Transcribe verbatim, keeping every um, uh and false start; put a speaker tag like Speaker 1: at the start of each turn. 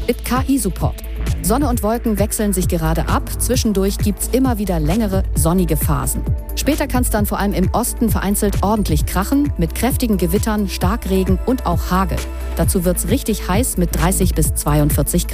Speaker 1: mit K I-Support. Sonne und Wolken wechseln sich gerade ab, zwischendurch gibt's immer wieder längere, sonnige Phasen. Später kann es dann vor allem im Osten vereinzelt ordentlich krachen, mit kräftigen Gewittern, Starkregen und auch Hagel. Dazu wird's richtig heiß mit dreißig bis zweiundvierzig Grad.